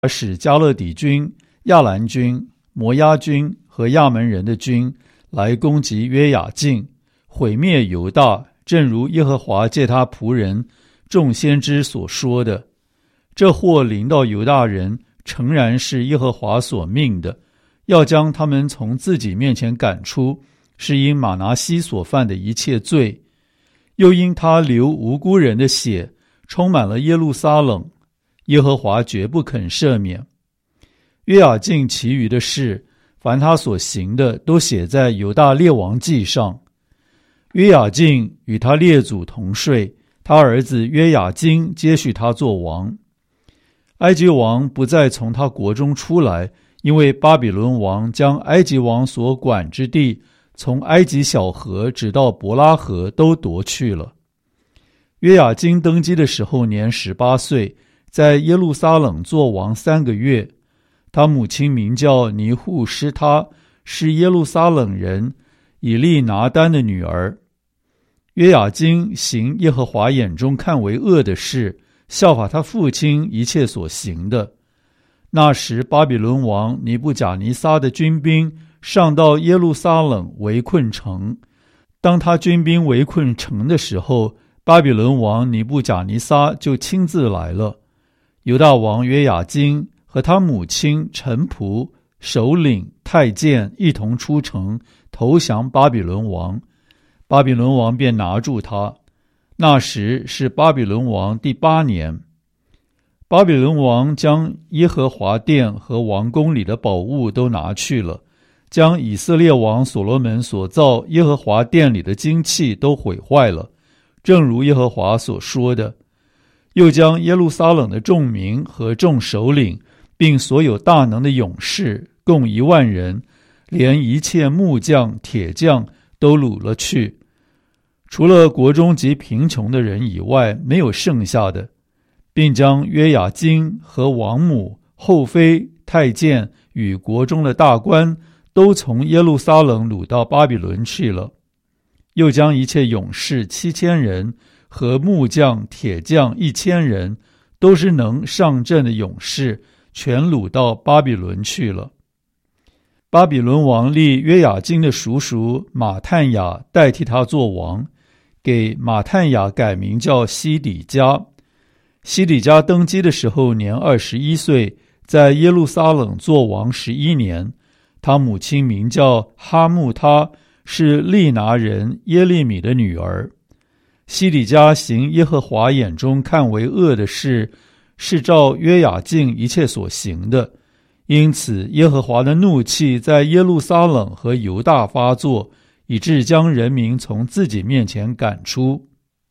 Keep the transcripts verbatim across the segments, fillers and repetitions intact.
使加勒底军、亚兰军、摩押军和亚门人的军来攻击约雅敬，毁灭犹大，正如耶和华借他仆人众先知所说的。这祸临到犹大人，诚然是耶和华所命的，要将他们从自己面前赶出，是因马拿西所犯的一切罪，又因他流无辜人的血，充满了耶路撒冷，耶和华绝不肯赦免。约雅敬其余的事，凡他所行的，都写在犹大列王记上。约雅敬与他列祖同睡，他儿子约雅斤接续他做王。埃及王不再从他国中出来，因为巴比伦王将埃及王所管之地，从埃及小河直到伯拉河都夺去了。约雅斤登基的时候年十八岁，在耶路撒冷做王三个月。他母亲名叫尼户施他，是耶路撒冷人以利拿丹的女儿。约雅斤行耶和华眼中看为恶的事，效法他父亲一切所行的。那时巴比伦王尼布甲尼撒的军兵上到耶路撒冷围困城。当他军兵围困城的时候，巴比伦王尼布甲尼撒就亲自来了。犹大王约雅斤和他母亲、臣仆、首领、太监一同出城投降巴比伦王。巴比伦王便拿住他。那时是巴比伦王第八年。巴比伦王将耶和华殿和王宫里的宝物都拿去了，将以色列王所罗门所造耶和华殿里的金器都毁坏了，正如耶和华所说的。又将耶路撒冷的众民和众首领，并所有大能的勇士，共一万人，连一切木匠、铁匠都掳了去。除了国中极贫穷的人以外，没有剩下的，并将约雅斤和王母、后妃、太监与国中的大官都从耶路撒冷掳到巴比伦去了。又将一切勇士七千人和木匠、铁匠一千人，都是能上阵的勇士，全掳到巴比伦去了。巴比伦王立约雅斤的叔叔马探雅代替他做王，给马探雅改名叫西底家。西底家登基的时候年二十一岁，在耶路撒冷做王十一年。他母亲名叫哈木他，是利拿人耶利米的女儿。西底家行耶和华眼中看为恶的事，是照约雅敬一切所行的。因此耶和华的怒气在耶路撒冷和犹大发作，以致将人民从自己面前赶出。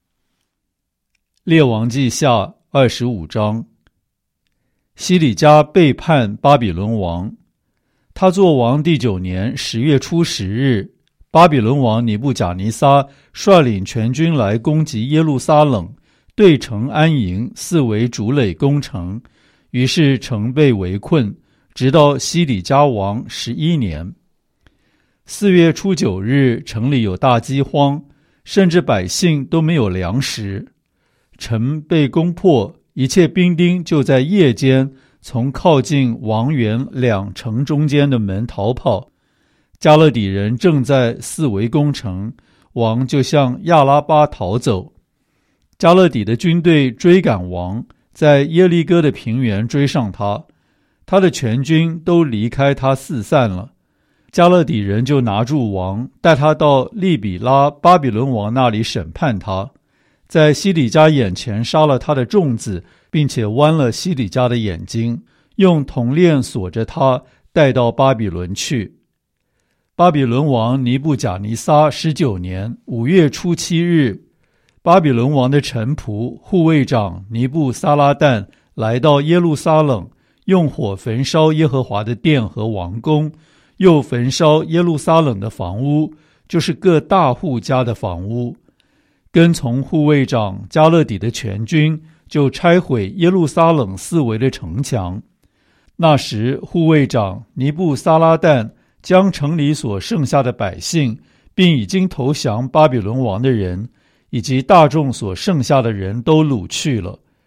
列王记下二十五章。西底家背叛巴比伦王。他做王第九年十月初十日，巴比伦王尼布甲尼撒率领全军来攻击耶路撒冷，对城安营，四围筑垒攻城。于是城被围困，直到西底家王十一年。四月初九日，城里有大饥荒，甚至百姓都没有粮食。城被攻破，一切兵丁就在夜间从靠近王园两城中间的门逃跑。加勒底人正在四围攻城，王就向亚拉巴逃走。加勒底的军队追赶王，在耶利哥的平原追上他，他的全军都离开他四散了。加勒底人就拿住王，带他到利比拉巴比伦王那里审判他，在西底家眼前杀了他的众子，并且剜了西底家的眼睛，用铜链锁着他，带到巴比伦去。巴比伦王尼布甲尼撒十九年五月初七日，巴比伦王的臣仆护卫长尼布撒拉旦来到耶路撒冷，用火焚烧耶和华的殿和王宫，又焚烧耶路撒冷的房屋，就是各大户家的房屋。跟从护卫长加勒底的全军就拆毁耶路撒冷四围的城墙。那时护卫长尼布撒拉旦将城里所剩下的百姓，并已经投降巴比伦王的人，以及大众所剩下的人都掳去了。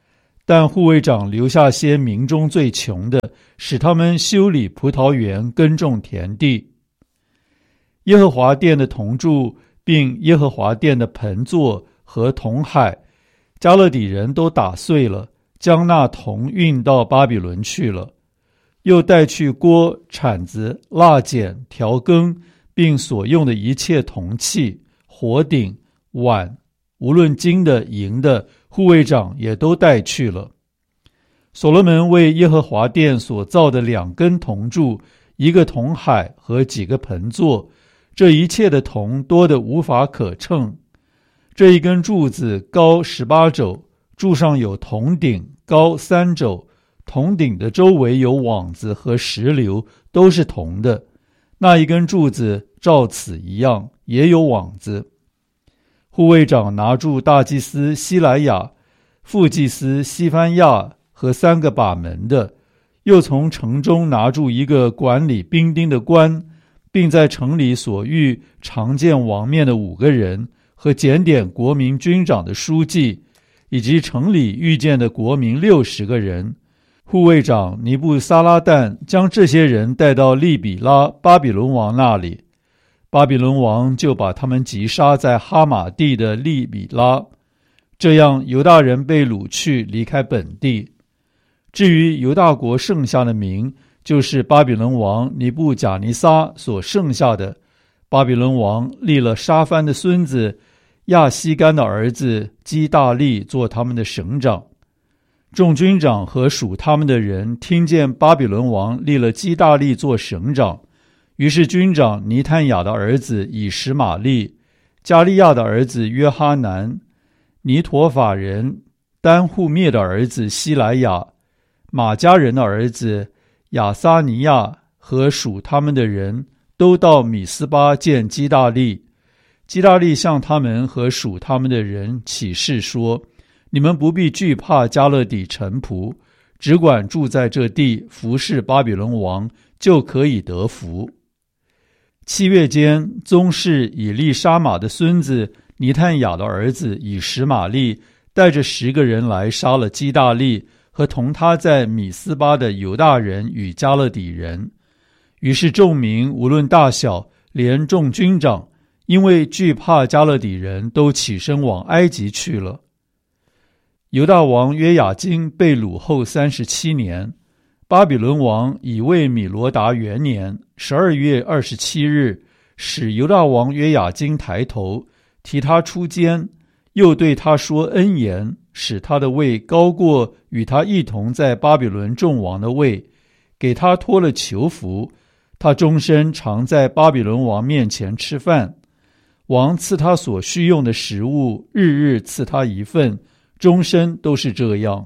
但护卫长留下些民中最穷的，使他们修理葡萄园，耕种田地。耶和华殿的铜柱，并耶和华殿的盆座和铜海，加勒底人都打碎了，将那铜运到巴比伦去了。又带去锅、铲子、蜡剪、调羹，并所用的一切铜器、火鼎、碗，无论金的、银的，护卫长也都带去了。所罗门为耶和华殿所造的两根铜柱，一个铜海和几个盆座，这一切的铜多得无法可称。这一根柱子高十八肘，柱上有铜顶，高三肘，铜顶的周围有网子和石榴，都是铜的。那一根柱子照此一样，也有网子。护卫长拿住大祭司西莱亚、副祭司西番亚和三个把门的，又从城中拿住一个管理兵丁的官，并在城里所遇常见王面的五个人，和检点国民军长的书记，以及城里遇见的国民六十个人。护卫长尼布撒拉旦将这些人带到利比拉巴比伦王那里，巴比伦王就把他们击杀在哈马地的利比拉。这样犹大人被掳去，离开本地。至于犹大国剩下的民，就是巴比伦王尼布甲尼撒所剩下的。巴比伦王立了沙番的孙子亚西干的儿子基大利做他们的省长。众军长和属他们的人听见巴比伦王立了基大利做省长，于是军长尼探雅的儿子以实玛利、加利亚的儿子约哈南、尼陀法人丹户灭的儿子西莱亚、马加人的儿子亚撒尼亚和属他们的人都到米斯巴见基大利。基大利向他们和属他们的人起誓说：你们不必惧怕加勒底臣仆，只管住在这地服侍巴比伦王，就可以得福。七月间，宗室以利沙玛的孙子尼探雅的儿子以实玛利带着十个人来杀了基大利和同他在米斯巴的犹大人与加勒底人。于是众民无论大小，连众军长，因为惧怕加勒底人，都起身往埃及去了。犹大王约雅斤被掳后三十七年，巴比伦王以为米罗达元年十二月二十七日，使犹大王约雅斤抬头，提他出监，又对他说恩言，使他的位高过与他一同在巴比伦众王的位，给他脱了囚服。他终身常在巴比伦王面前吃饭，王赐他所需用的食物，日日赐他一份，终身都是这样。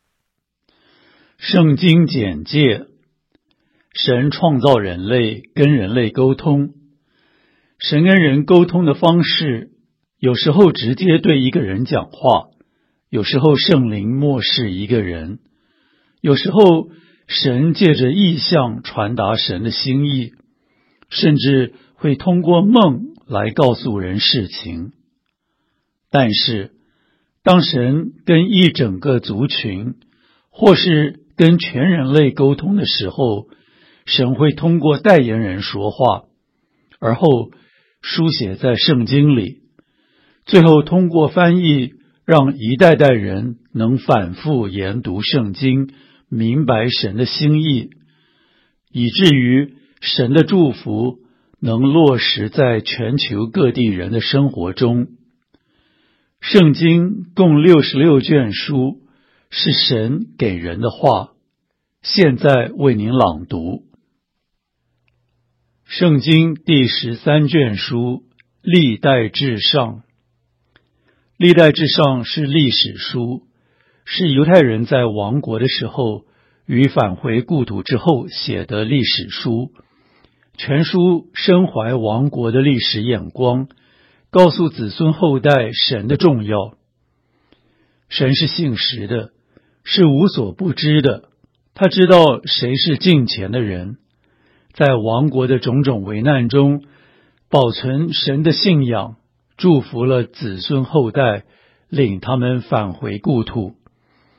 圣经简介：神创造人类，跟人类沟通。神跟人沟通的方式，有时候直接对一个人讲话，有时候圣灵默示一个人，有时候神借着意象传达神的心意，甚至会通过梦来告诉人事情。但是当神跟一整个族群，或是跟全人类沟通的时候，神会通过代言人说话，而后书写在圣经里，最后通过翻译，让一代代人能反复研读圣经，明白神的心意，以至于神的祝福能落实在全球各地人的生活中。圣经共六十六卷书，是神给人的话。现在为您朗读。圣经第十三卷书，历代志上。历代志上是历史书，是犹太人在亡国的时候与返回故土之后写的历史书。全书深怀亡国的历史眼光，告诉子孙后代神的重要。神是信实的，是无所不知的，他知道谁是敬虔的人，在亡国的种种危难中保存神的信仰，祝福了子孙后代，领他们返回故土。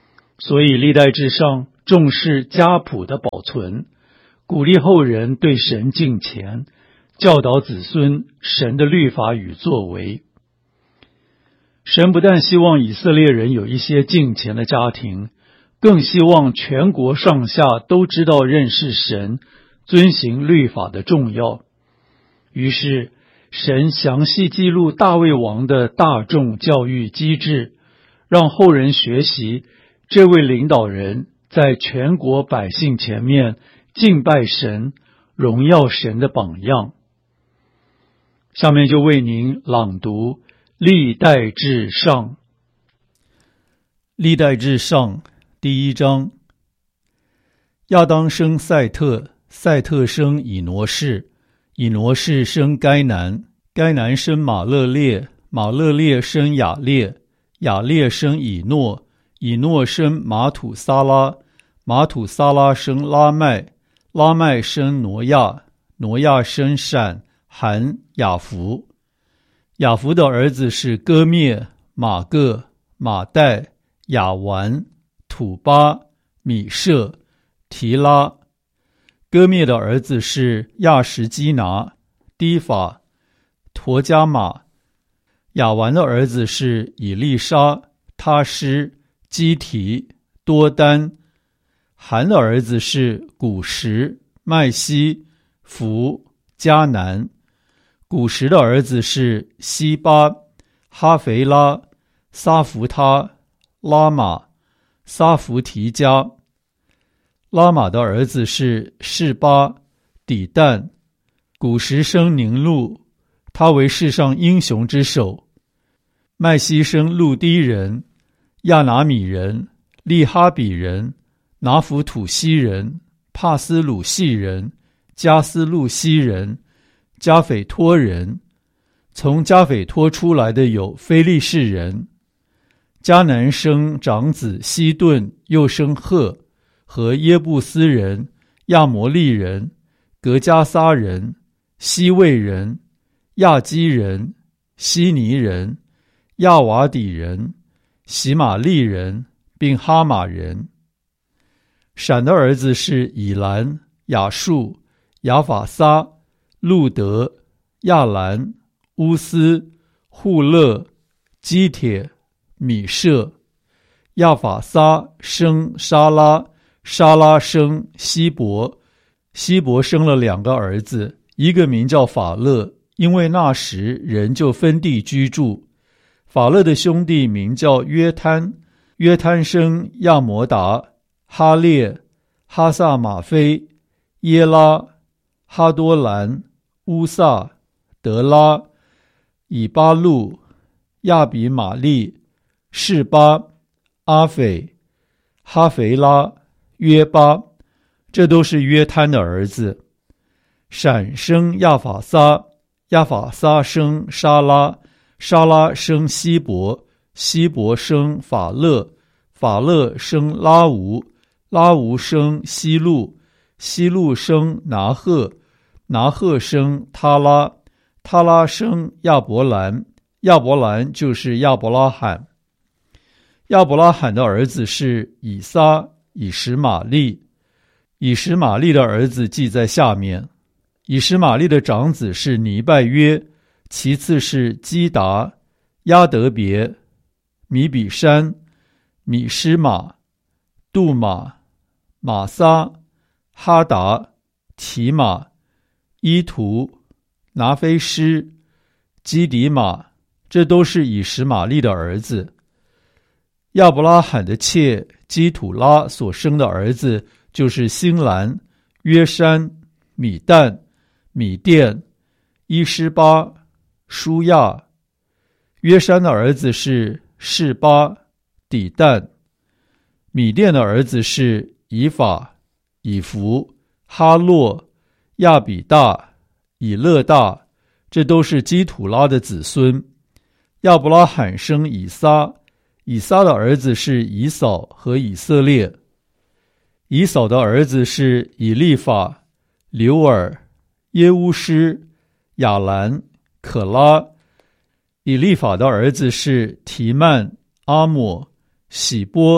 所以历代志上重视家谱的保存，鼓励后人对神敬虔，教导子孙神的律法与作为。神不但希望以色列人有一些敬虔的家庭，更希望全国上下都知道认识神、遵行律法的重要。于是神详细记录大卫王的大众教育机制，让后人学习这位领导人在全国百姓前面敬拜神、荣耀神的榜样。下面就为您朗读历代志上。历代志上第一章。亚当生赛特，赛特生以挪士，以挪士生该南，该南生马勒列，马勒列生雅列，雅列生以诺，以诺生马土撒拉，马土撒拉生拉麦，拉麦生挪亚，挪亚生闪、含、雅弗。雅弗的儿子是歌灭、马各、马代、雅完、土巴、米舍、提拉。歌灭的儿子是亚什基拿、低法、陀加马。雅完的儿子是以利沙、他施、基提、多丹。含的儿子是古实、麦西、弗、迦南。古实的儿子是西巴、哈肥拉、撒弗他、拉玛、撒弗提加。拉玛的儿子是示巴、底但。古实生宁禄，他为世上英雄之首。麦西生路低人、亚拿米人、利哈比人、拿弗土西人、帕斯鲁西人、加斯路西人、加斐托人。从加斐托出来的有非利士人。迦南生长子西顿，又生赫和耶布斯人、亚摩利人、格加撒人、西魏人、亚基人、希尼人、亚瓦底人、喜玛利人，并哈马人。闪的儿子是以兰、亚述、亚法撒、路德、亚兰、乌斯、户勒、基帖、米舍。亚法撒生沙拉，沙拉生希伯，希伯生了两个儿子，一个名叫法勒，因为那时人就分地居住。法勒的兄弟名叫约摊，约摊生亚摩达、哈列、哈萨马菲、耶拉、哈多兰、乌萨、德拉、以巴路、亚比玛利、示巴、阿斐、哈肥拉、约巴，这都是约摊的儿子。闪生亚法撒，亚法撒生沙拉，沙拉生希伯，希伯生法勒，法勒生拉吾，拉吾生希路，希路生拿赫，拿赫生他拉，他拉生亚伯兰，亚伯兰就是亚伯拉罕。亚伯拉罕的儿子是以撒、以实玛利。以实玛利的儿子记在下面。以实玛利的长子是尼拜约，其次是基达、亚德别、米比山、米施玛、杜玛、玛撒、哈达、提玛、伊图、拿菲施、基底玛，这都是以实玛利的儿子。亚伯拉罕的妾基土拉所生的儿子就是辛兰、约山、米旦、米甸、伊施巴、舒亚。约山的儿子是示巴、底但。米甸的儿子是以法、以弗、哈洛、亚比大、以勒大，这都是基土拉的子孙。亚伯拉罕生以撒，以撒的儿子是以扫和以色列。以扫的儿子是以利法、流尔、耶乌施、亚兰、可拉。以利法的儿子是提曼、阿抹、喜波、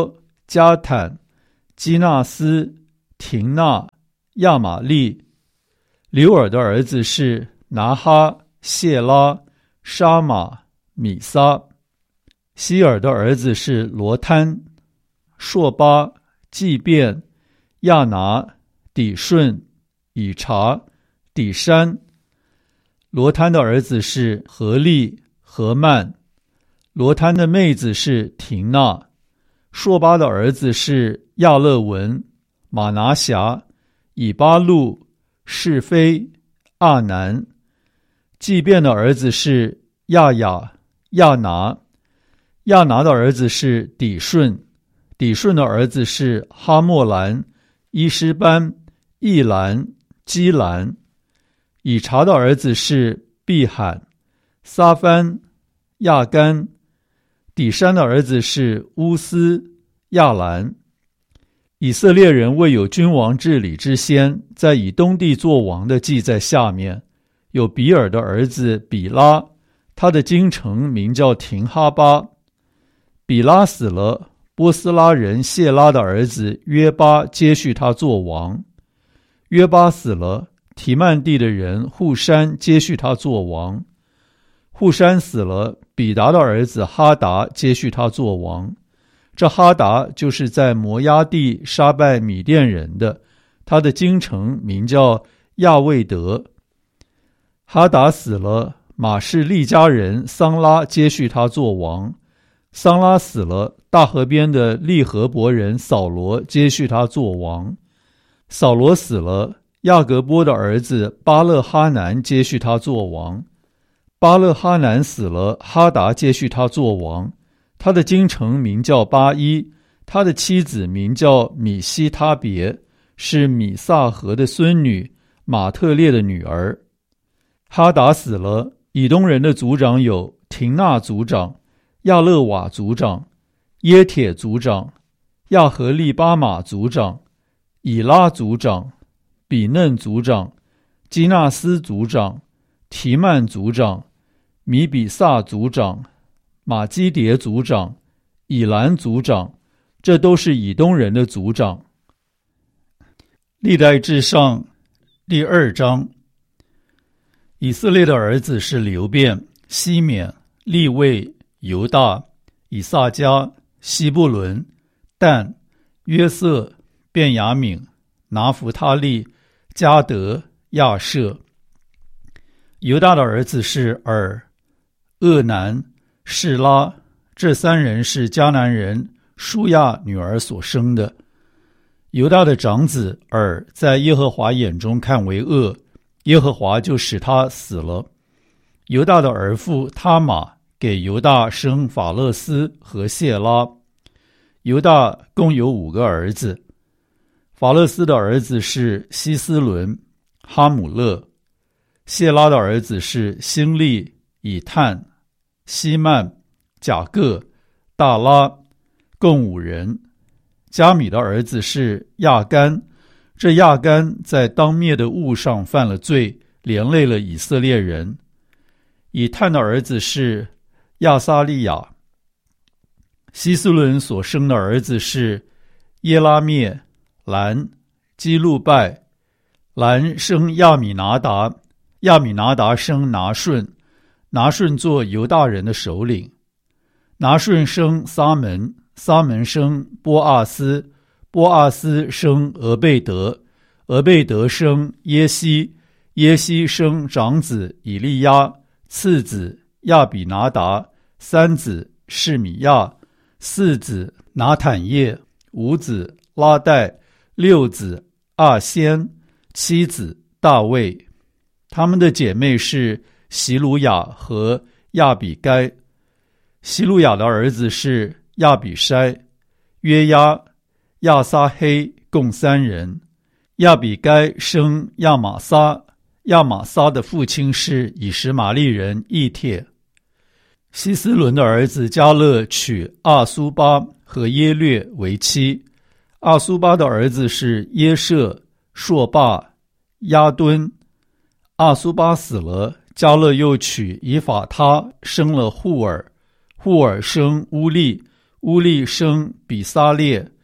加坦、基纳斯、廷纳、亚玛利。流尔的儿子是拿哈、谢拉、沙马、米撒。希尔的儿子是罗摊、朔巴、祭便、亚拿、底顺、以查、底山。罗摊的儿子是何利、何曼。罗摊的妹子是廷纳。朔巴的儿子是亚勒文、马拿辖、以巴路、是非、阿南。祭便的儿子是亚雅、亚拿。亚拿的儿子是底顺。底顺的儿子是哈莫兰、伊施班、易兰、基兰。以查的儿子是毕罕、撒番、亚干。底山的儿子是乌斯、亚兰。以色列人未有君王治理之先，在以东地作王的记在下面。有比尔的儿子比拉，他的京城名叫廷哈巴。比拉死了，波斯拉人谢拉的儿子约巴接续他作王。约巴死了，提曼地的人户山接续他作王。户山死了，比达的儿子哈达接续他作王。这哈达就是在摩押地杀败米甸人的，他的京城名叫亚卫德。哈达死了，马士利家人桑拉接续他作王。桑拉死了，大河边的利和伯人扫罗接续他作王。扫罗死了，亚格波的儿子巴勒哈南接续他作王。巴勒哈南死了，哈达接续他作王。他的京城名叫巴伊，他的妻子名叫米西他别，是米萨河的孙女，马特列的女儿。哈达死了，以东人的族长有廷纳族长、亚勒瓦族长、耶铁族长、亚和利巴马族长、以拉族长、比嫩族长、基纳斯族长、提曼族长、米比萨族长、马基迭族长、以兰族长，这都是以东人的族长。历代志上第二章。以色列的儿子是流便、西缅、利未、犹大、以萨迦、西布伦、但、约瑟、便雅悯、拿弗他利、迦得、亚设。犹大的儿子是尔、厄南、示拉，这三人是迦南人舒亚女儿所生的。犹大的长子尔在耶和华眼中看为恶，耶和华就使他死了。犹大的儿妇他玛给犹大生法勒斯和谢拉。犹大共有五个儿子。法勒斯的儿子是希斯伦、哈姆勒。谢拉的儿子是辛利、以探、希曼、甲各、大拉，共五人。加米的儿子是亚干，这亚干在当灭的物上犯了罪，连累了以色列人。以探的儿子是亚撒利亚。希斯伦所生的儿子是耶拉灭、兰、基路拜。兰生亚米拿达，亚米拿达生拿顺，拿顺做犹大人的首领。拿顺生撒门，撒门生波阿斯，波阿斯生俄贝德，俄贝德生耶西，耶西生长子以利亚，次子亚比拿达，三子示米亚，四子拿坦叶，五子拉代，六子阿仙，七子大卫。他们的姐妹是席鲁雅和亚比该。希路亚的儿子是亚比筛、约押、亚撒黑，共三人。亚比该生亚玛撒，亚玛撒的父亲是以实玛利人以帖。希斯伦的儿子迦勒娶阿苏巴和耶略为妻。阿苏巴的儿子是耶舍、朔霸、亚敦。阿苏巴死了，迦勒又娶以法他，生了户尔。户尔生乌利，乌利生比撒列，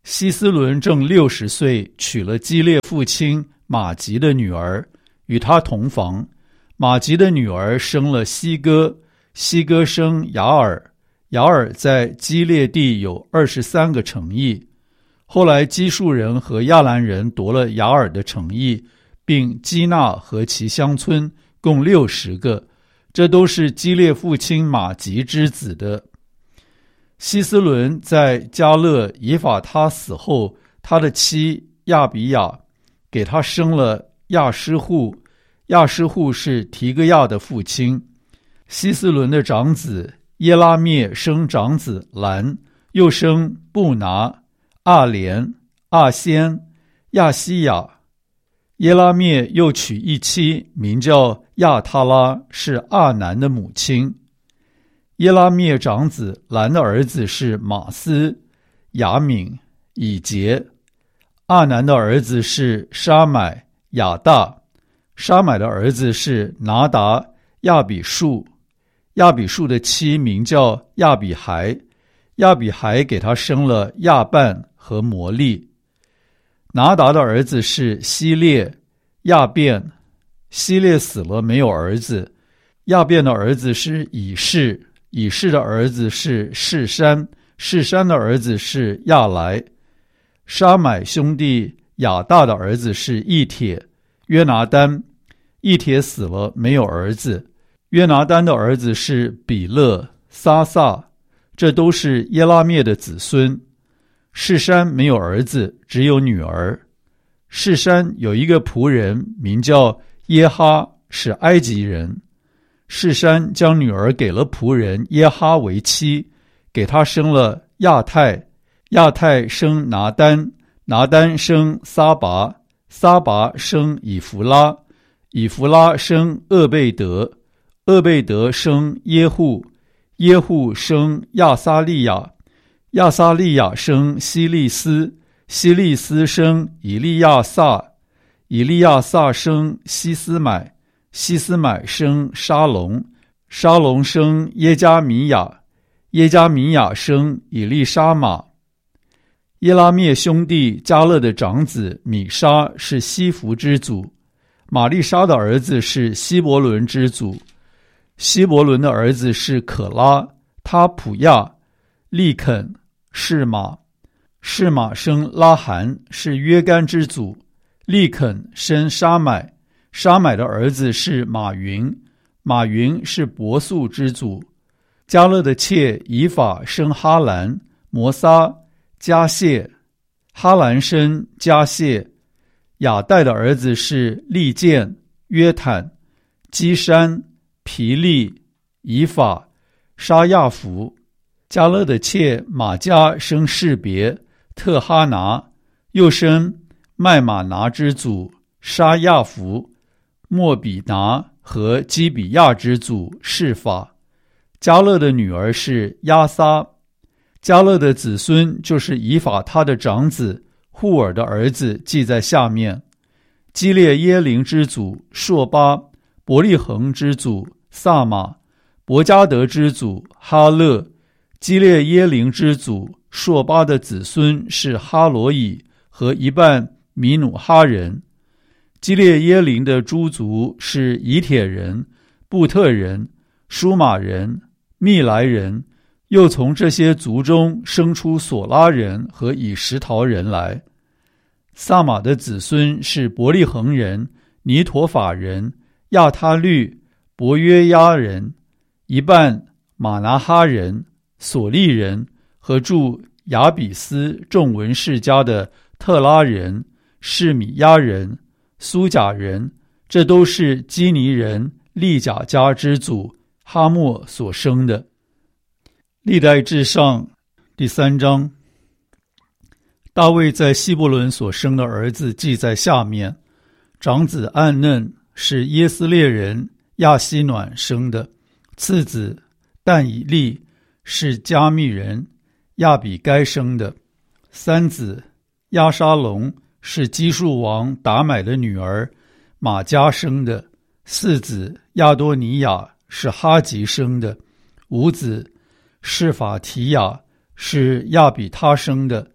希斯伦正六十岁，娶了基列父亲马吉的女儿，与他同房。马吉的女儿生了西哥，西哥生雅尔，雅尔在基列地有二十三个城邑。后来基述人和亚兰人夺了雅尔的城邑，并基纳和其乡村，共六十个，这都是基列父亲马吉之子的。希斯伦在加勒以法他死后，他的妻亚比亚给他生了亚施户，亚施户是提戈亚的父亲。希斯伦的长子耶拉灭生长子兰，又生布拿、阿莲、阿仙、亚西亚。耶拉灭又娶一妻，名叫亚他拉，是阿南的母亲。耶拉灭长子兰的儿子是马斯、雅敏、以杰。阿南的儿子是沙买、亚大。沙买的儿子是拿达、亚比树。亚比树的妻名叫亚比孩，亚比孩给他生了亚半和摩利。拿达的儿子是希列、亚便。希列死了，没有儿子。亚便的儿子是以士，以士的儿子是士山，士山的儿子是亚来。沙买兄弟亚大的儿子是以铁、约拿单。以铁死了，没有儿子。约拿单的儿子是比勒、撒撒，这都是耶拉灭的子孙。士山没有儿子，只有女儿。士山有一个仆人，名叫耶哈，是埃及人。士山将女儿给了仆人耶哈为妻，给他生了亚太，亚太生拿单，拿单生撒拔，撒拔生以弗拉，以弗拉生厄贝德，厄贝德生耶户，耶户生亚撒利亚，亚撒利亚生希利斯，希利斯生以利亚撒，以利亚撒生希斯买，希斯买生沙龙，沙龙生耶加米亚，耶加米亚生以利沙玛。耶拉灭兄弟加勒的长子米沙是西弗之祖，玛丽莎的儿子是希伯伦之祖。希伯伦的儿子是可拉、他普亚、利肯、士马。士马生拉罕，是约干之祖。利肯生沙买，沙买的儿子是马云，马云是伯素之祖。加勒的妾以法生哈兰、摩撒、加谢，哈兰生加谢。亚代的儿子是利剑、约坦、基山、皮利、以法、沙亚弗。加勒的妾马加生士别、特哈拿，又生麦马拿之祖沙亚弗、莫比拿和基比亚之祖示法。加勒的女儿是亚撒。加勒的子孙就是以法他的长子户尔的儿子，记在下面。基列耶林之祖朔巴，伯利恒之祖萨马，伯加德之祖哈勒。基列耶林之祖朔巴的子孙是哈罗以和一半米努哈人。基列耶林的诸族是以铁人、布特人、舒马人、密来人，又从这些族中生出索拉人和以实陶人来。萨马的子孙是伯利恒人、尼陀法人、亚他律、伯约亚人，一半马拿哈人、索利人和住亚比斯众文士家的特拉人、示米亚人、苏甲人，这都是基尼人利甲家之祖哈莫所生的。历代志上第三章，大卫在希伯伦所生的儿子记在下面。长子暗嫩是耶斯列人亚希暖生的，次子但以利是加密人亚比该生的，三子亚沙龙是基述王达买的女儿玛加生的，四子亚多尼亚是哈吉生的，五子示法提亚是亚比他生的，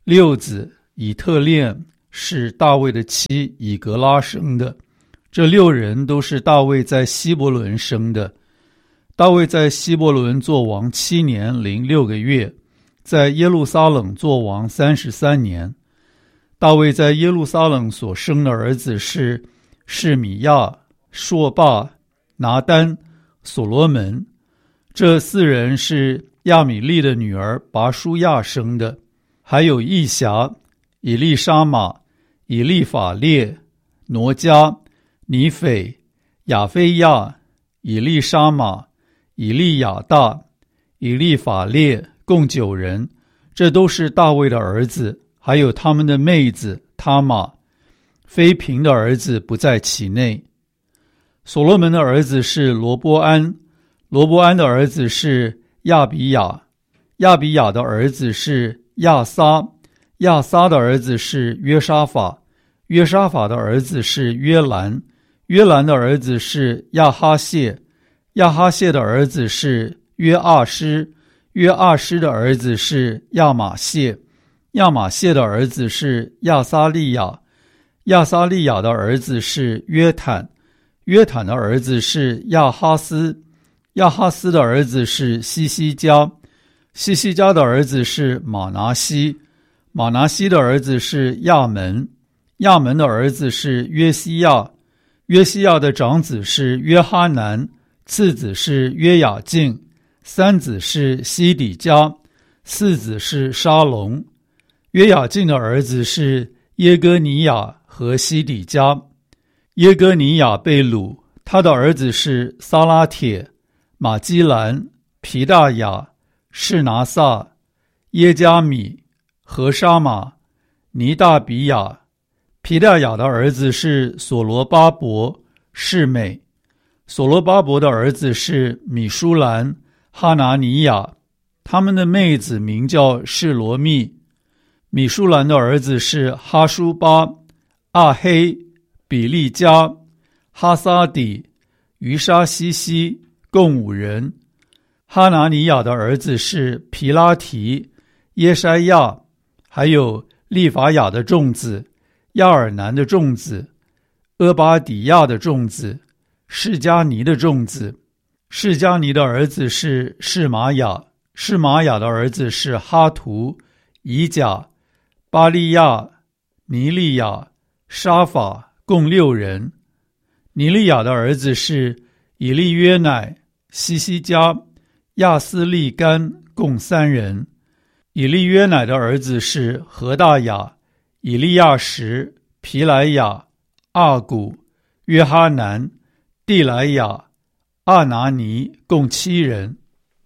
六子以特恋是大卫的妻以格拉生的，这六人都是大卫在希伯伦生的。大卫在希伯伦作王七年零六个月，在耶路撒冷作王三十三年。大卫在耶路撒冷所生的儿子是示米亚、朔霸、拿单、所罗门，这四人是亚米利的女儿拔舒亚生的，还有义辖、以利沙玛、以利法列、挪迦、尼斐、亚菲亚、以利沙玛、以利亚大、以利法列，共九人，这都是大卫的儿子，还有他们的妹子他玛，妃嫔的儿子不在其内。所罗门的儿子是罗波安，罗波安的儿子是亚比亚，亚比亚的儿子是亚撒，亚撒的儿子是约沙法，约沙法的儿子是约兰，约兰的儿子是亚哈谢，亚哈谢的儿子是约阿施，约阿施的儿子是亚玛谢，亚玛谢的儿子是亚撒利亚，亚撒利亚的儿子是约坦，约坦的儿子是亚哈斯，亚哈斯的儿子是西西家，西西家的儿子是马拿西，马拿西的儿子是亚门，亚门的儿子是约西亚，约西亚的长子是约哈南，次子是约雅敬，三子是西底家，四子是沙龙。约雅敬的儿子是耶哥尼亚和西底家，耶哥尼亚被掳，他的儿子是撒拉铁、马基兰、皮大雅、士拿撒、耶加米、何沙马、尼大比亚。皮大雅的儿子是所罗巴伯、示美，所罗巴伯的儿子是米舒兰、哈拿尼亚，他们的妹子名叫示罗密。米舒兰的儿子是哈舒巴、阿黑、比利加、哈撒底、于沙西西，共五人。哈拿尼亚的儿子是皮拉提、耶筛亚，还有利法雅的众子、亚尔南的众子、阿巴底亚的众子、示加尼的众子。示加尼的儿子是示玛雅，示玛雅的儿子是哈图、以甲、巴利亚、尼利亚、沙法，共六人。尼利亚的儿子是以利约乃、西西加、亚斯利干，共三人。以利约乃的儿子是何大雅、以利亚什、皮莱雅、阿古、约哈南、蒂莱雅、阿拿尼，共七人。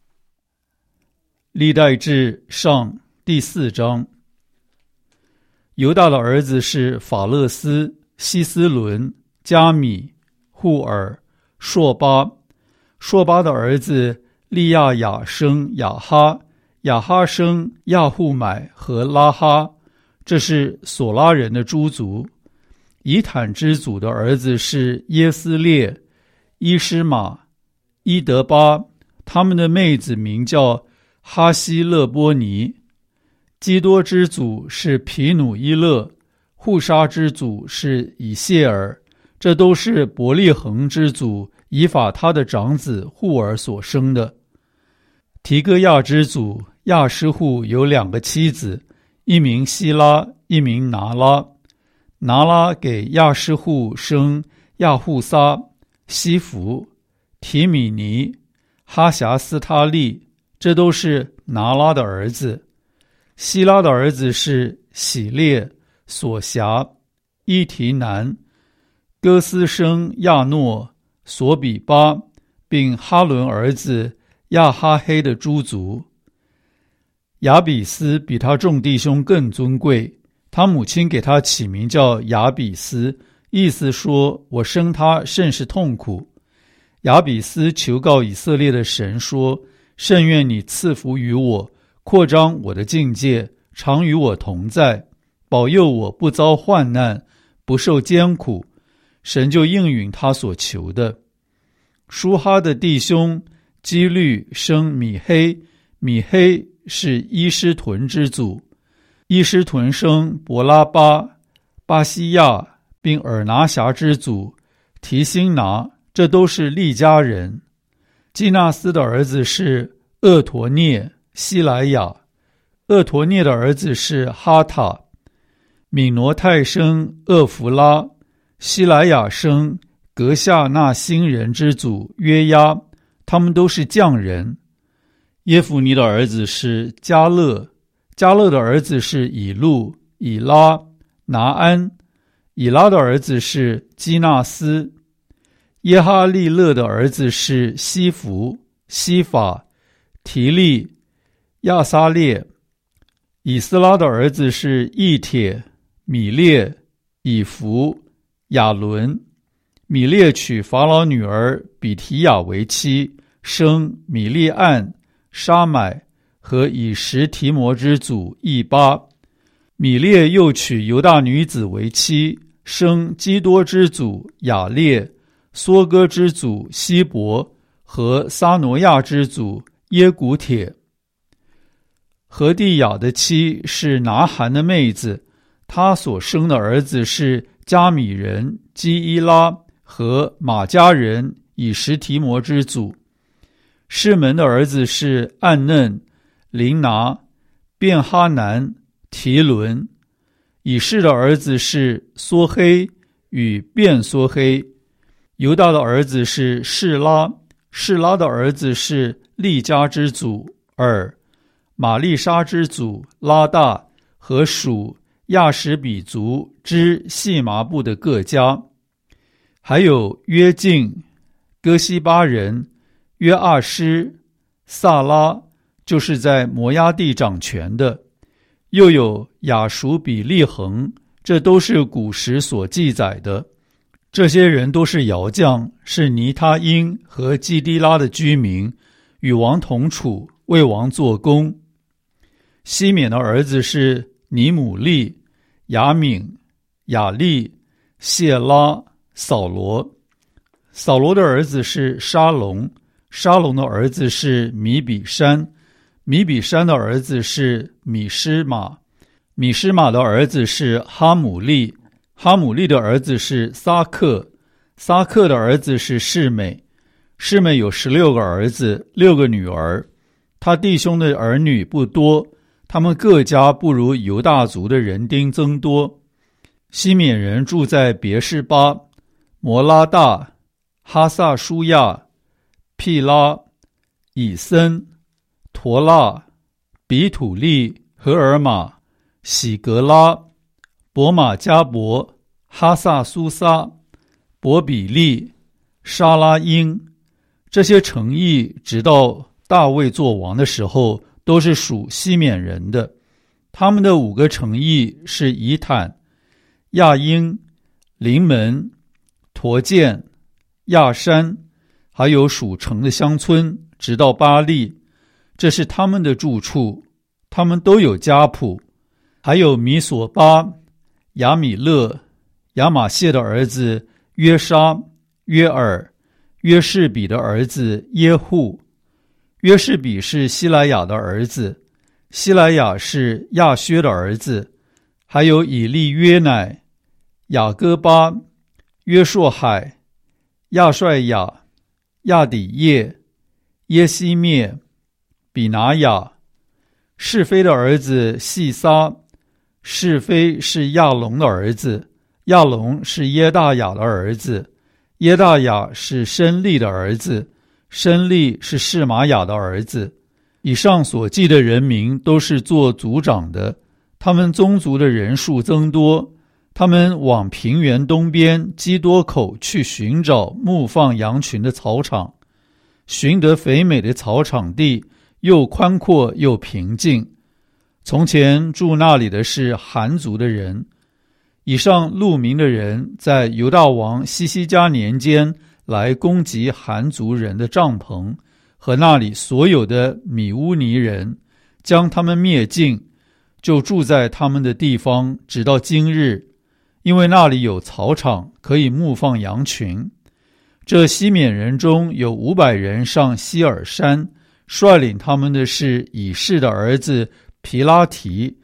历代志上第四章。犹大的儿子是法勒斯、希斯伦、加米、户尔、朔巴。朔巴的儿子利亚雅生亚哈，亚哈生亚户买和拉哈，这是索拉人的诸族。以坦之祖的儿子是耶斯列、伊施玛、伊德巴，他们的妹子名叫哈希勒波尼。基多之祖是皮努伊勒，户沙之祖是以谢尔，这都是伯利恒之祖以法他的长子户尔所生的。提戈亚之祖亚施户有两个妻子，一名希拉，一名拿拉。拿拉给亚施户生亚户撒、西弗、提米尼、哈辖斯他利，这都是拿拉的儿子。希拉的儿子是喜列、索辖、伊提南、哥斯生亚诺、索比巴，并哈伦儿子亚哈黑的诸族。亚比斯比他众弟兄更尊贵，他母亲给他起名叫亚比斯，意思说我生他甚是痛苦。亚比斯求告以色列的神说，甚愿你赐福于我，扩张我的境界，常与我同在，保佑我不遭患难，不受艰苦。神就应允他所求的。舒哈的弟兄基律生米黑，米黑是伊施屯之祖。 伊施屯生伯拉巴、巴西亚，并尔拿辖之祖提辛拿，这都是利家人。基纳斯的儿子是厄陀涅、希莱亚，厄陀涅的儿子是哈塔。米挪泰生厄弗拉，希莱亚生格夏纳新人之祖约押，他们都是匠人。耶孚尼的儿子是迦勒，迦勒的儿子是以路、以拉、拿安，以拉的儿子是基纳斯。耶哈利勒的儿子是西弗、西法、提利、亚撒列。以斯拉的儿子是义帖、米列、以弗、亚伦。米列娶法老女儿比提亚为妻，生米利暗、沙买和以实提摩之祖义巴。米列又娶犹大女子为妻，生基多之祖雅列、梭哥之祖希伯和撒挪亚之祖耶古帖。何地亚的妻是拿韩的妹子，她所生的儿子是加米人基伊拉和马加人以实提摩之祖。士门的儿子是暗嫩、琳拿、便哈南、提伦。以士的儿子是梭黑与便梭黑。犹大的儿子是示拉，示拉的儿子是利家之祖尔、玛丽莎之祖拉大和属亚什比族之细麻布的各家。还有约敬、哥西巴人、约阿施、萨拉，就是在摩押地掌权的。又有亚熟比利恒，这都是古时所记载的。这些人都是窑匠，是尼他因和基低拉的居民，与王同处，为王做工。西缅的儿子是尼姆利、雅敏、雅利、谢拉、扫罗。扫罗的儿子是沙龙，沙龙的儿子是米比山，米比山的儿子是米施玛，米施玛的儿子是哈姆利，哈姆利的儿子是撒克，撒克的儿子是示美，示美有十六个儿子，六个女儿。他弟兄的儿女不多，他们各家不如犹大族的人丁增多。西缅人住在别是巴、摩拉大、哈萨舒亚、毗拉、以森、陀拉、比土利、荷尔玛、喜格拉、伯马加伯、哈萨苏撒、伯比利、沙拉因。这些城邑直到大卫做王的时候都是属西缅人的。他们的五个城邑是以坦、亚因、临门、陀建、亚山，还有属城的乡村，直到巴利，这是他们的住处。他们都有家谱。还有米索巴、亚米勒、亚玛谢的儿子约沙、约尔、约士比的儿子耶户。约士比是希莱亚的儿子，希莱亚是亚薛的儿子。还有以利约乃、雅各巴、约硕海、亚帅亚、亚底叶、耶西灭、比拿雅。是非的儿子细撒，是非是亚龙的儿子，亚龙是耶大雅的儿子，耶大雅是申利的儿子，申利是示玛雅的儿子。以上所记的人民都是做族长的，他们宗族的人数增多。他们往平原东边基多口去寻找牧放羊群的草场，寻得肥美的草场地，又宽阔又平静。从前住那里的是韩族的人。以上路名的人在犹大王西西家年间来攻击韩族人的帐篷和那里所有的米乌尼人，将他们灭尽，就住在他们的地方，直到今日，因为那里有草场，可以牧放羊群。这西缅人中有五百人上希尔山，率领他们的是以士的儿子皮拉提，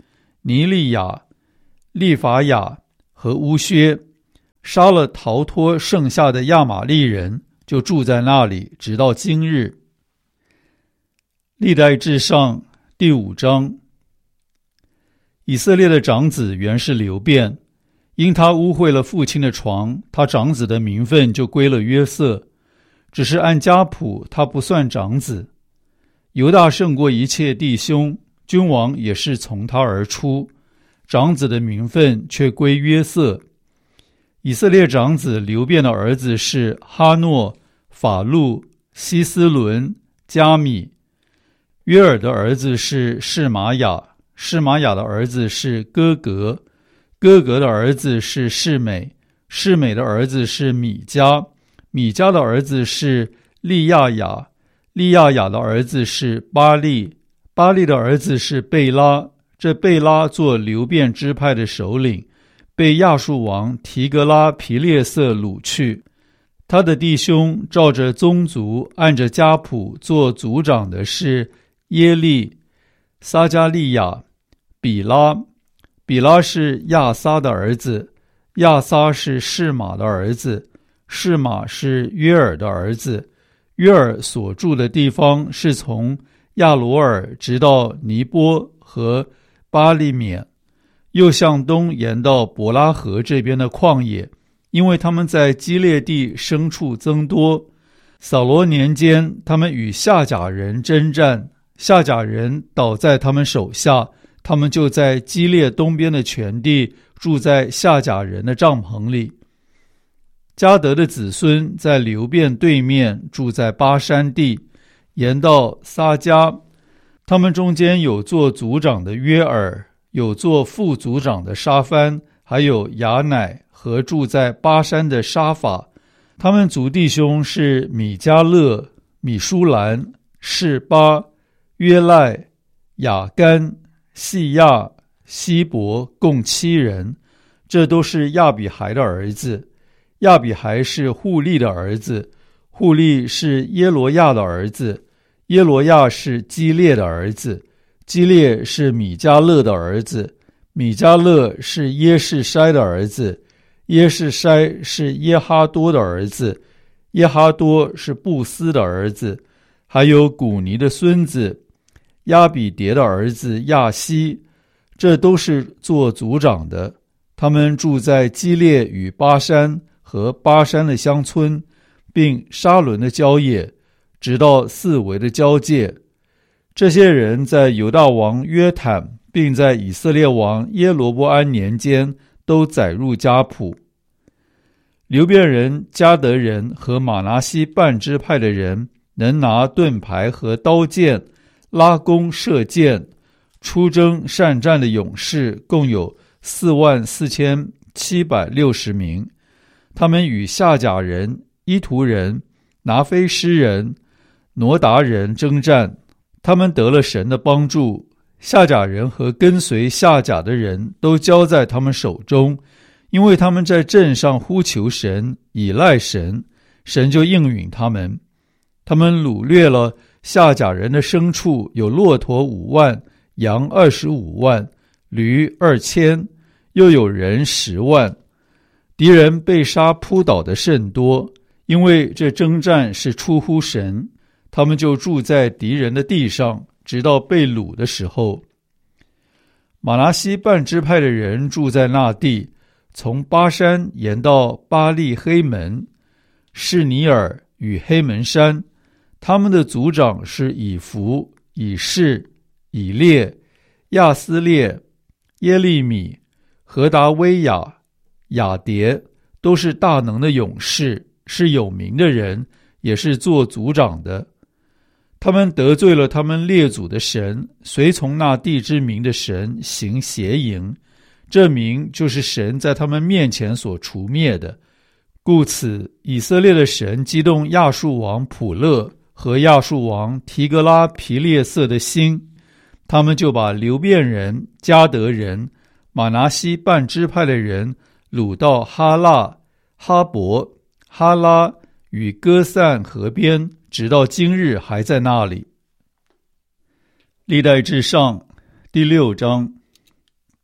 尼利亚、利法亚和乌薛，杀了逃脱剩下的亚玛利人，就住在那里，直到今日。历代志上第五章。以色列的长子原是流便，因他污秽了父亲的床，他长子的名分就归了约瑟，只是按家谱他不算长子。犹大胜过一切弟兄，君王也是从他而出，长子的名分却归约瑟。以色列长子流便的儿子是哈诺、法路、希斯伦、加米。约尔的儿子是示玛雅，示玛雅的儿子是哥格，哥格的儿子是示美，示美的儿子是米迦，米迦的儿子是利亚雅，利亚雅的儿子是巴利，巴利的儿子是贝拉，这贝拉做流便支派的首领，被亚述王提格拉皮列色掳去。他的弟兄照着宗族按着家谱做族长的是耶利、撒加利亚、比拉。比拉是亚撒的儿子，亚撒是示玛的儿子，示玛是约尔的儿子。约尔所住的地方是从亚罗尔直到尼波和巴利缅，又向东沿到伯拉河这边的旷野，因为他们在基列地牲畜增多。扫罗年间，他们与夏甲人征战，夏甲人倒在他们手下，他们就在基列东边的全地住在夏甲人的帐篷里。迦得的子孙在流便对面住在巴山地，沿到撒迦。他们中间有做族长的约尔，有做副族长的沙番，还有雅乃和住在巴山的沙法。他们族弟兄是米迦勒、米舒兰、示巴、约赖、雅干、细亚、希伯，共七人。这都是亚比孩的儿子。亚比孩是户利的儿子，户利是耶罗亚的儿子，耶罗亚是基列的儿子，基列是米迦勒的儿子，米迦勒是耶士筛的儿子，耶士筛是耶哈多的儿子，耶哈多是布斯的儿子，还有古尼的孙子亚比迭的儿子亚希，这都是做族长的。他们住在基列与巴山和巴山的乡村，并沙伦的郊野，直到四围的交界。这些人在犹大王约坦，并在以色列王耶罗波安年间都载入家谱。流便人、迦得人和马拿西半支派的人，能拿盾牌和刀剑，拉弓射箭，出征善战的勇士共有四万四千七百六十名。他们与夏甲人、伊图人、拿非施人、挪达人征战，他们得了神的帮助。夏甲人和跟随夏甲的人都交在他们手中，因为他们在阵上呼求神，倚赖神，神就应允他们。他们掳掠了夏甲人的牲畜，有骆驼五万，羊二十五万，驴二千，又有人十万。敌人被杀扑倒的甚多，因为这征战是出乎神，他们就住在敌人的地上，直到被掳的时候。马拿西半支派的人住在那地，从巴山沿到巴利黑门、士尼尔与黑门山。他们的族长是以弗、以士、以列、亚斯列、耶利米、何达威亚、雅迭，都是大能的勇士，是有名的人，也是做族长的。他们得罪了他们列祖的神，随从那地之名的神行邪淫，这名就是神在他们面前所除灭的。故此，以色列的神激动亚述王普勒和亚述王提格拉皮列色的心，他们就把流便人、迦得人、马拿西半支派的人掳到哈腊、哈伯、哈拉与歌散河边，直到今日还在那里。历代志上第六章。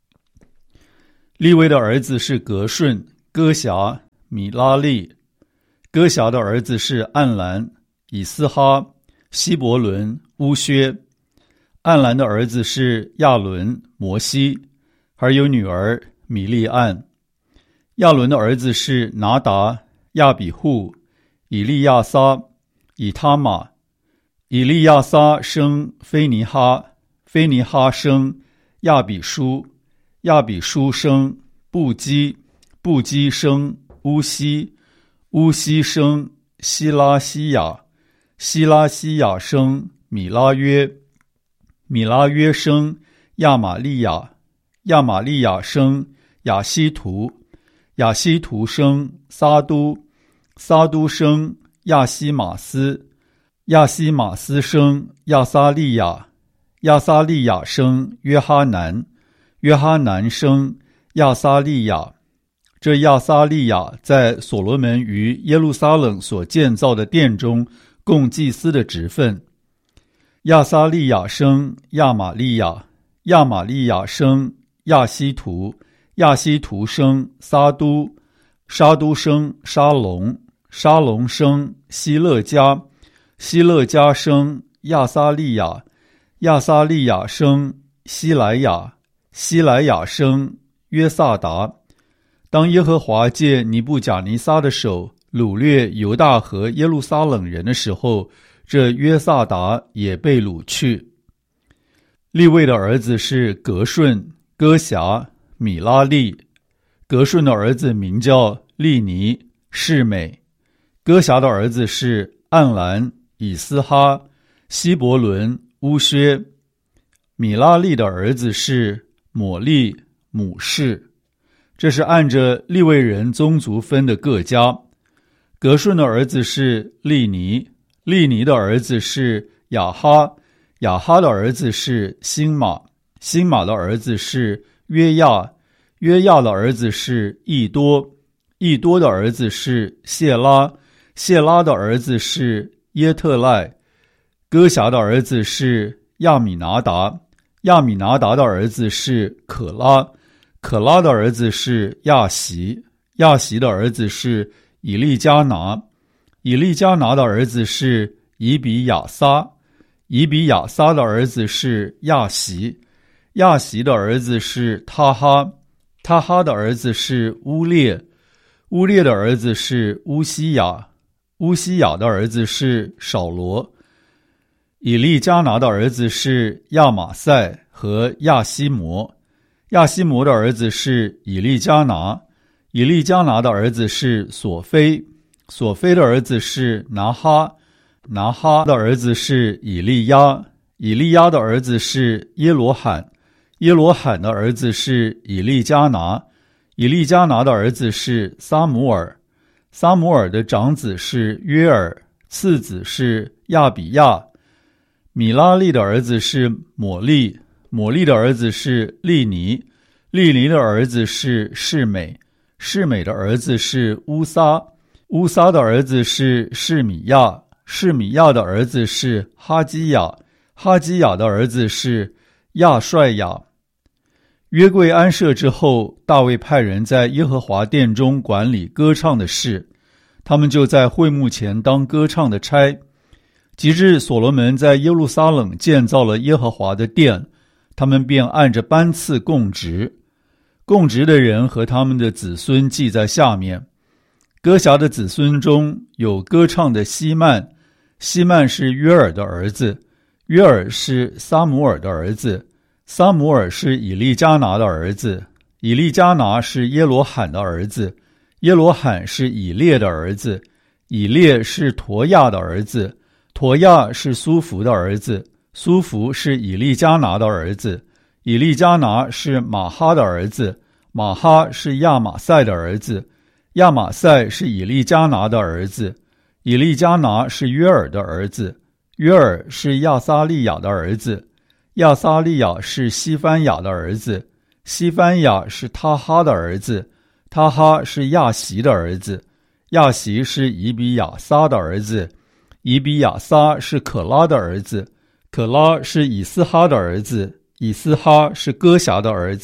利未的儿子是革顺、歌辖、米拉利。歌辖的儿子是暗兰、以斯哈、希伯伦、乌薛。暗兰的儿子是亚伦、摩西，还有女儿米利暗。亚伦的儿子是拿达、亚比户、以利亚撒、以他玛。以利亚撒生菲尼哈，菲尼哈生亚比书，亚比书生布基，布基生乌西，乌西生希拉西亚，希拉西亚生米拉约，米拉约生亚玛利亚，亚玛利亚生亚希图，亚希图生撒都，撒都生亚西马斯，亚西马斯生亚撒利亚，亚撒利亚生约哈南，约哈南生亚撒利亚。这亚撒利亚在所罗门于耶路撒冷所建造的殿中供祭司的职分。亚撒利亚生亚玛利亚，亚玛利亚生亚希图，亚希图生撒都，沙都生沙龙，沙龙生希勒家，希勒家生亚撒利亚，亚撒利亚生希莱亚，希莱亚生约萨达。当耶和华借尼布甲尼撒的手掳掠犹大和耶路撒冷人的时候，这约萨达也被掳去。利未的儿子是革顺、歌辖、米拉利。革顺的儿子名叫利尼、示美。歌辖的儿子是暗兰、以斯哈、希伯伦、乌薛。米拉利的儿子是抹利、母士。这是按着利未人宗族分的各家。革顺的儿子是利尼，利尼的儿子是亚哈，亚哈的儿子是辛马，辛马的儿子是约亚，约亚的儿子是益多，益多的儿子是谢拉，谢拉的儿子是耶特赖。歌辖的儿子是亚米拿达，亚米拿达的儿子是可拉，可拉的儿子是亚习，亚习的儿子是以利加拿，以利加拿的儿子是以比亚撒，以比亚撒的儿子是亚习，亚习的儿子是他哈，他哈的儿子是乌列，乌列的儿子是乌西雅，乌西雅的儿子是扫罗。以利加拿的儿子是亚玛赛和亚西摩，亚西摩的儿子是以利加拿，以利加拿的儿子是索菲，索菲的儿子是拿哈，拿哈的儿子是以利亚，以利亚的儿子是耶罗罕，耶罗罕的儿子是以利加拿，以利加拿的儿子是撒母耳，撒母耳的长子是约尔，次子是亚比亚。米拉利的儿子是抹利，抹利的儿子是利尼，利尼的儿子是示美，示美的儿子是乌撒，乌撒的儿子是示米亚，示米亚的儿子是哈基亚，哈基亚的儿子是亚帅亚。约柜安设之后，大卫派人在耶和华殿中管理歌唱的事，他们就在会幕前当歌唱的差。及至所罗门在耶路撒冷建造了耶和华的殿，他们便按着班次供职，供职的人和他们的子孙记在下面。歌辖的子孙中有歌唱的希曼，希曼是约尔的儿子，约尔是撒母耳的儿子，撒母耳是以利加拿的儿子，以利加拿是耶罗罕的儿子，耶罗罕是以列的儿子，以列是陀亚的儿子，陀亚是苏弗的儿子，苏弗是以利加拿的儿子，以利加拿是马哈的儿子，马哈是亚玛赛的儿子，亚玛赛是以利加拿的儿子，以利加拿是约尔的儿子，约尔是亚撒利亚的儿子，亚撒利亚是西番雅的儿子，西番雅是他哈的儿子，他哈是亚习的儿子，亚习是以比亚撒的儿子，以比亚撒是可拉的儿子，可拉是以斯哈的儿子，以斯哈是歌辖的儿子，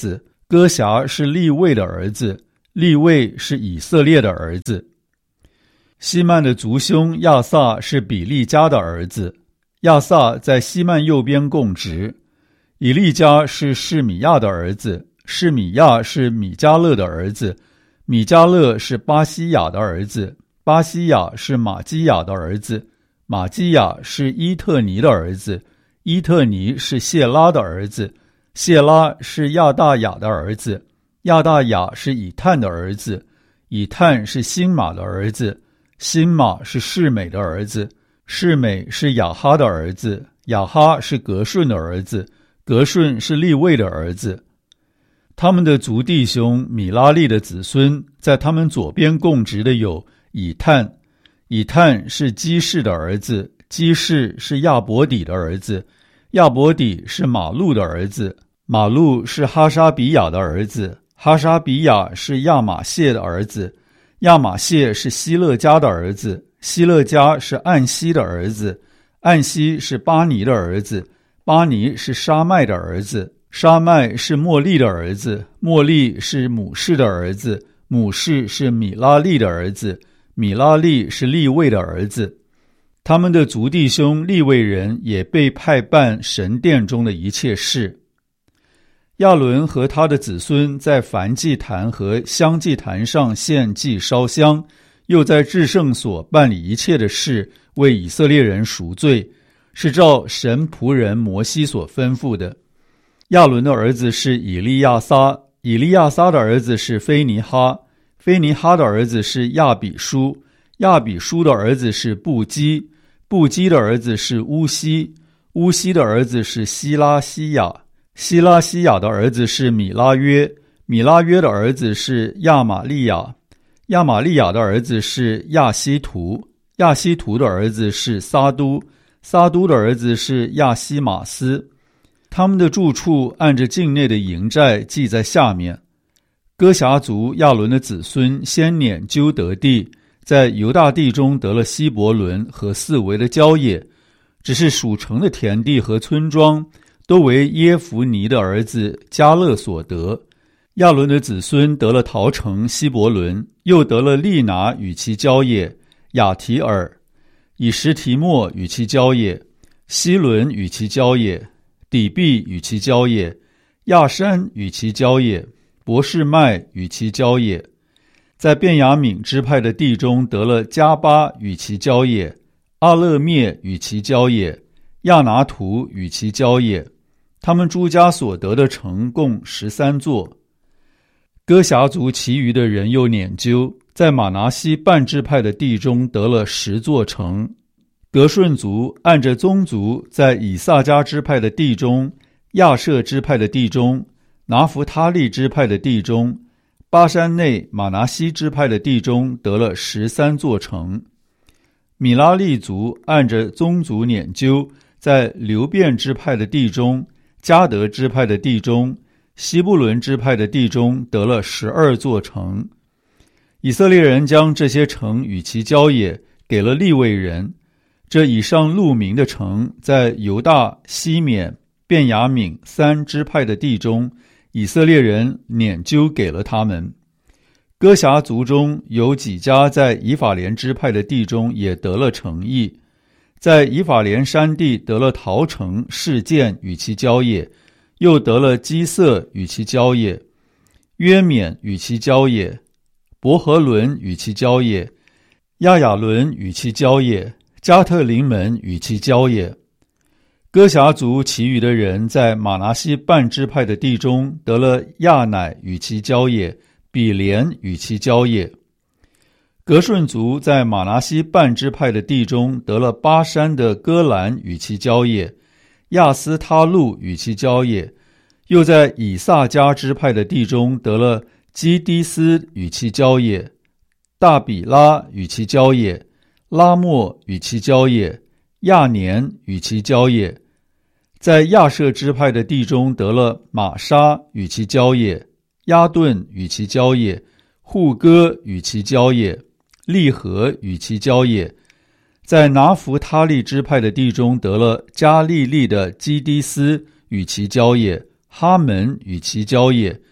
哥辖是利未的儿子，利未是以色列的儿子。希曼的族兄亚萨是比利家的儿子，亚萨在希曼右边供职。以利家是示米亚的儿子，示米亚是米迦勒的儿子，米迦勒是巴西亚的儿子，巴西亚是马基亚的儿子，马基亚是伊特尼的儿子，伊特尼是谢拉的儿子，谢拉是亚大雅的儿子，亚大雅是以探的儿子，以探是辛玛的儿子，辛玛是示美的儿子，示美是亚哈的儿子，亚哈是革顺的儿子，革顺是利未的儿子。他们的族弟兄米拉利的子孙，在他们左边供职的有以探，以探是基士的儿子，基士是亚伯底的儿子，亚伯底是马路的儿子，马路是哈沙比亚的儿子，哈沙比亚是亚玛谢的儿子，亚玛谢是希勒家的儿子，希勒家是暗西的儿子，暗西是巴尼的儿子，巴尼是沙麦的儿子，沙麦是莫利的儿子，莫利是母士的儿子，母士是米拉利的儿子，米拉利是利未的儿子。他们的族弟兄利未人也被派办神殿中的一切事。亚伦和他的子孙在燔祭坛和香祭坛上献祭烧香，又在至圣所办理一切的事，为以色列人赎罪，是照神仆人摩西所吩咐的。亚伦的儿子是以利亚撒，以利亚撒的儿子是菲尼哈，菲尼哈的儿子是亚比书，亚比书的儿子是布基，布基的儿子是乌西，乌西的儿子是希拉西亚，希拉西亚的儿子是米拉约，米拉约的儿子是亚玛利亚，亚玛利亚的儿子是亚希图，亚希图的儿子是撒都，撒都的儿子是亚西马斯。他们的住处按着境内的营寨记在下面。哥辖族亚伦的子孙先撵究得地，在犹大地中得了希伯伦和四围的郊野，只是属城的田地和村庄都为耶孚尼的儿子迦勒所得。亚伦的子孙得了陶城希伯伦，又得了利拿与其郊野，亚提尔，以实提莫与其郊野，希伦与其郊野，底壁与其郊野，亚山与其郊野，伯示麦与其郊野。在便雅悯支派的地中得了加巴与其郊野，阿勒灭与其郊野，亚拿图与其郊野。他们诸家所得的城共十三座。哥辖族其余的人又撵究，在马拿西半支派的地中得了十座城。革顺族按着宗族，在以萨迦支派的地中，亚设支派的地中，拿弗他利支派的地中，巴山内马拿西支派的地中得了十三座城。米拉利族按着宗族撵究，在流便支派的地中，迦得支派的地中，西布伦支派的地中得了十二座城。以色列人将这些城与其郊野给了利未人。这以上录名的城，在犹大、西缅、便雅悯三支派的地中，以色列人撵究给了他们。哥辖族中有几家在以法莲支派的地中也得了城邑，在以法莲山地得了陶城示剑与其郊野，又得了基色与其郊野，约缅与其郊野，伯和伦与其郊野，亚雅伦与其郊野，加特林门与其郊野。哥辖族其余的人在马拿西半支派的地中得了亚乃与其郊野，比连与其郊野。革顺族在马拿西半支派的地中得了巴山的戈兰与其郊野，亚斯他路与其郊野，又在以萨迦支派的地中得了基低斯与其郊野，大比拉与其郊野，拉莫与其郊野，亚年与其郊野。在亚设支派的地中得了玛莎与其郊野，亚顿与其郊野，户哥与其郊野，利和与其郊野。在拿弗他利支派的地中得了加利利的基低斯与其郊野，哈门与其郊野，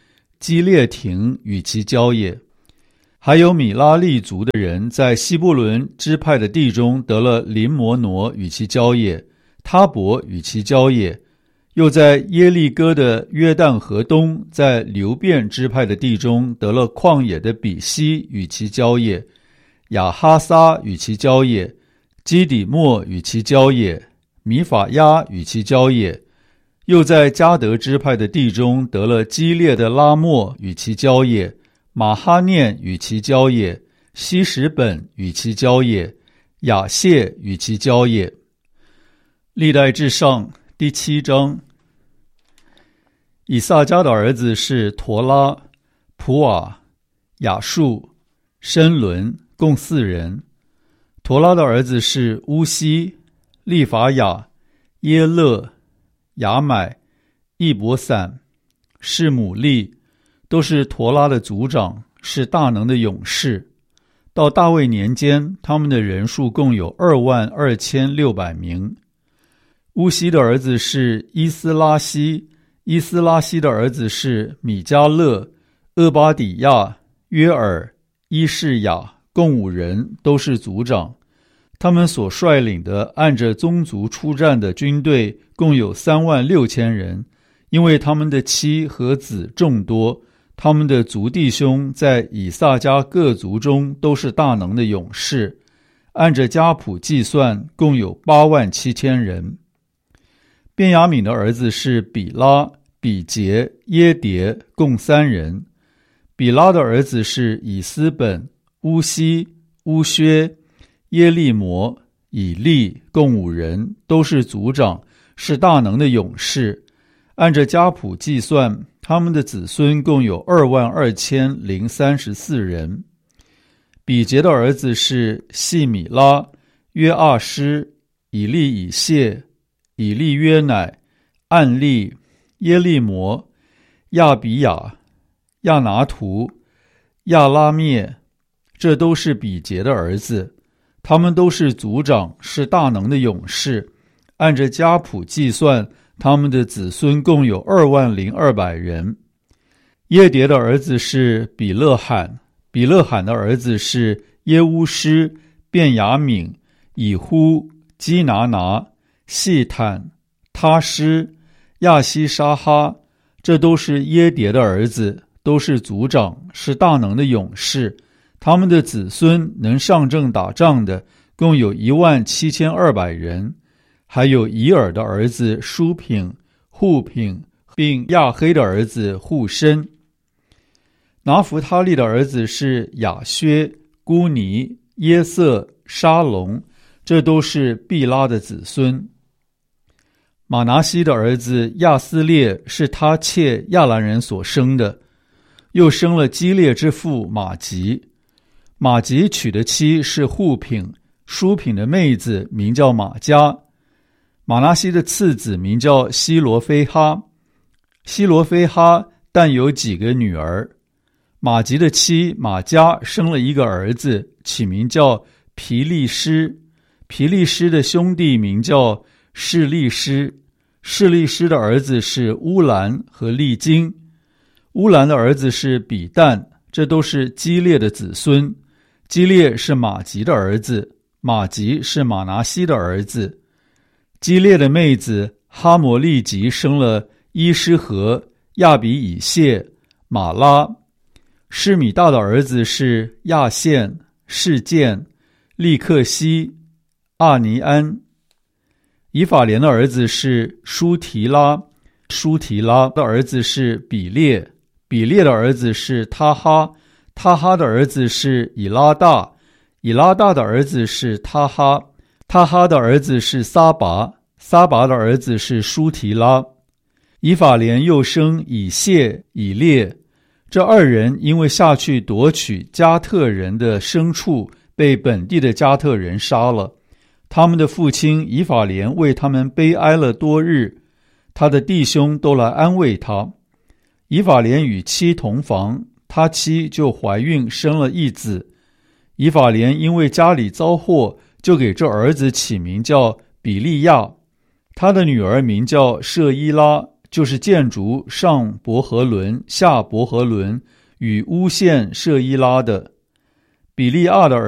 基列亭与其郊野。还有米拉利族的人在西布伦支派的地中得了林摩挪与其郊野，他伯与其郊野，又在耶利哥的约旦河东，在流便支派的地中得了旷野的比西与其郊野，亚哈撒与其郊野，基底莫与其郊野，米法亚与其郊野，又在迦得支派的地中得了基列的拉末与其郊野，马哈念与其郊野，希什本与其郊野，亚谢与其郊野。历代志上第七章。以萨迦的儿子是陀拉、普瓦、亚述、申伦，共四人。陀拉的儿子是乌西、利法雅、耶勒、雅买、易伯散、是姆利，都是陀拉的族长，是大能的勇士。到大卫年间，他们的人数共有二万二千六百名。乌西的儿子是伊斯拉希，伊斯拉希的儿子是米迦勒、厄巴底亚、约尔、伊士雅，共五人，都是族长。他们所率领的按着宗族出战的军队共有三万六千人，因为他们的妻和子众多，他们的族弟兄在以萨迦各族中都是大能的勇士，按着家谱计算，共有八万七千人。便雅悯的儿子是比拉、比杰、耶迭，共三人。比拉的儿子是以斯本、乌西、乌薛、耶利摩、以利，共五人，都是族长，是大能的勇士。按着家谱计算，他们的子孙共有二万二千零三十四人。比杰的儿子是细米拉、约阿施、以利以谢、以利约乃、暗利、耶利摩、亚比雅、亚拿图、亚拉灭，这都是比杰的儿子。他们都是族长，是大能的勇士。按着家谱计算，他们的子孙共有二万零二百人。耶迭的儿子是比勒罕，比勒罕的儿子是耶乌施、便雅悯、以呼、基拿拿、细坦、他施、亚西沙哈，这都是耶迭的儿子，都是族长，是大能的勇士。他们的子孙能上阵打仗的共有一万七千二百人。还有以尔的儿子舒品、户品，并亚黑的儿子户申。拿弗他利的儿子是亚薛、孤尼、耶瑟、沙龙，这都是毕拉的子孙。马拿西的儿子亚斯列是他妾亚兰人所生的，又生了基列之父马吉。马吉娶的妻是户品，舒品的妹子名叫马加。马拿西的次子名叫希罗非哈，希罗非哈但有几个女儿。马吉的妻马加生了一个儿子，起名叫皮利施。皮利施的兄弟名叫示利施，示利施的儿子是乌兰和利金。乌兰的儿子是比旦，这都是基列的子孙。基列是马吉的儿子，马吉是马拿西的儿子。基列的妹子哈摩利吉生了伊施和、亚比以谢、马拉。施米大的儿子是亚线、示剑、利克西、阿尼安。以法莲的儿子是舒提拉，舒提拉的儿子是比列，比列的儿子是他哈，他哈的儿子是以拉大，以拉大的儿子是他哈，他哈的儿子是撒拔，撒拔的儿子是舒提拉。以法莲又生以谢、以列，这二人因为下去夺取加特人的牲畜，被本地的加特人杀了。他们的父亲以法莲为他们悲哀了多日，他的弟兄都来安慰他。以法莲与妻同房，他妻就怀孕生了一子。以法莲因为家里遭祸，就给这儿子起名叫比利亚。他的女儿名叫舍伊拉， 就是建筑上伯和伦、下伯和伦与乌县舍伊拉的。比利亚的